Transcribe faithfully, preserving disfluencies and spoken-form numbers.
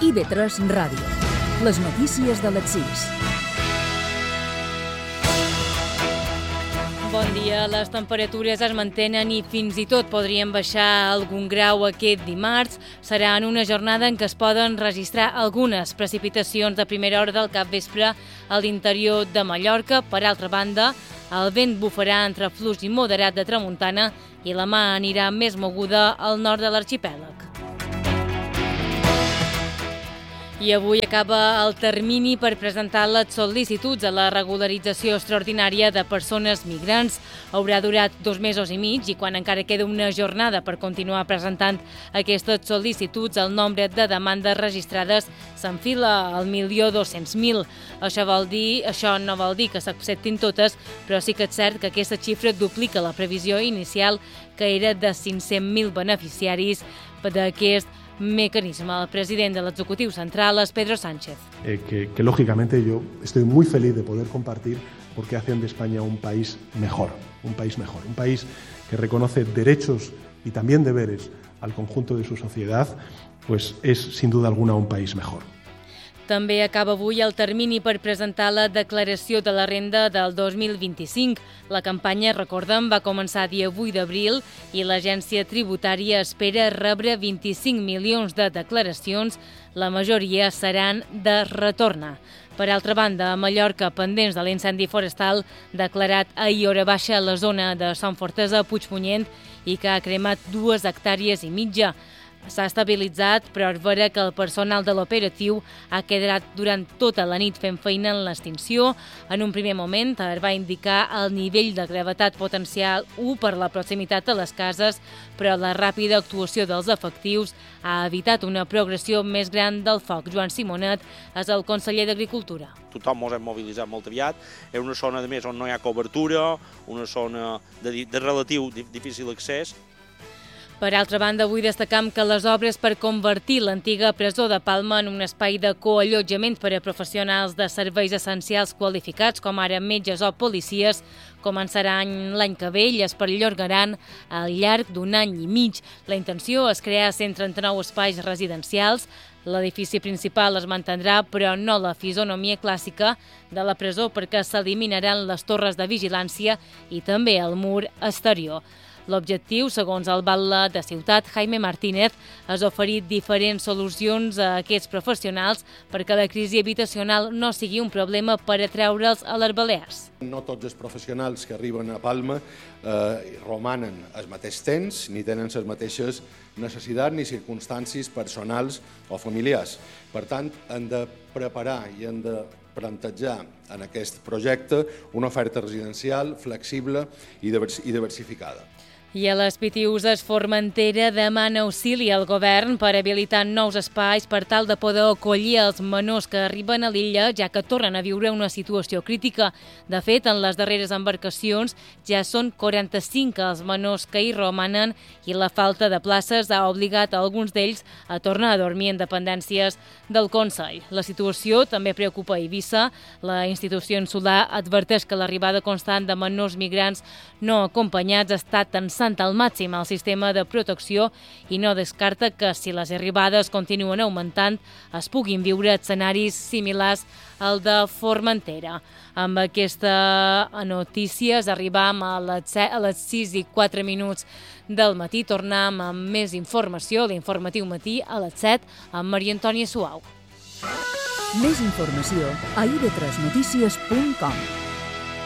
I V tres Ràdio. Les notícies de les sis. Bon dia. Les temperatures es mantenen i fins i tot podrien baixar algun grau aquest dimarts. Serà en una jornada en què es poden registrar algunes precipitacions de primera hora del capvespre a l'interior de Mallorca. Per altra banda, el vent bufarà entre fluix i moderat de tramuntana i la mà anirà més moguda al nord de l'arxipèlag. I avui acaba el termini per presentar les sol·licituds a la regularització extraordinària de persones migrants. Haurà durat dos mesos i mig i quan encara queda una jornada per continuar presentant aquestes sol·licituds, el nombre de demandes registrades s'enfila al milió dos-cents mil. Això vol dir, això no vol dir que s'acceptin totes, però sí que és cert que aquesta xifra duplica la previsió inicial, que era de cinc-cents mil beneficiaris d'aquest mecanisme. El president de l'Executiu Central es Pedro Sánchez. Eh, que, que lógicamente yo estoy muy feliz de poder compartir porque hacen de España un país mejor, un país mejor, un país que reconoce derechos y también deberes al conjunto de su sociedad, pues es sin duda alguna un país mejor. També acaba avui el termini per presentar la declaració de la renda del dos mil vint-i-cinc. La campanya, recordem, va començar dia vuit d'abril i l'agència tributària espera rebre vint-i-cinc milions de declaracions. La majoria seran de retorn. Per altra banda, a Mallorca, pendents de l'incendi forestal declarat ahir hora baixa a la zona de Sant Fortesa a Puigpunyent i que ha cremat dues hectàrees i mitja. S'ha estabilitzat, però és vera que el personal de l'operatiu ha quedat durant tota la nit fent feina en l'extinció. En un primer moment es va indicar el nivell de gravetat potencial u per la proximitat a les cases, però la ràpida actuació dels efectius ha evitat una progressió més gran del foc. Joan Simonet és el conseller d'Agricultura. Tothom ens hem mobilitzat molt aviat. És una zona, a més, on no hi ha cobertura, una zona de, de relatiu difícil accés. Per altra banda, vull destacar que les obres per convertir l'antiga presó de Palma en un espai de coallotjament per a professionals de serveis essencials qualificats, com ara metges o policies, començaran l'any que ve i es perllongaran al llarg d'un any i mig. La intenció és crear cent trenta-nou espais residencials. L'edifici principal es mantindrà, però no la fisonomia clàssica de la presó, perquè s'eliminaran les torres de vigilància i també el mur exterior. L'objectiu, segons el batlle de Ciutat, Jaime Martínez, és oferir diferents solucions a aquests professionals perquè la crisi habitacional no sigui un problema per atraure'ls a les Balears. No tots els professionals que arriben a Palma eh, romanen el mateix temps ni tenen les mateixes necessitats ni circumstàncies personals o familiars. Per tant, hem de preparar i hem de plantejar en aquest projecte una oferta residencial flexible i diversificada. I a les Pitiüses, Formentera demana auxili al govern per habilitar nous espais per tal de poder acollir els menors que arriben a l'illa, ja que tornen a viure una situació crítica. De fet, en les darreres embarcacions ja són quaranta-cinc els menors que hi romanen i la falta de places ha obligat a alguns d'ells a tornar a dormir en dependències del Consell. La situació també preocupa a Eivissa. La institució insular adverteix que l'arribada constant de menors migrants no acompanyats està tensant al màxim el sistema de protecció i no descarta que, si les arribades continuen augmentant, es puguin viure escenaris similars al de Formentera. Amb aquesta notícia arribam a les sis i quatre minuts del matí. Tornem amb més informació, l'informatiu matí a les set amb Maria Antònia Suau. Més informació a i ve tres notícies punt com.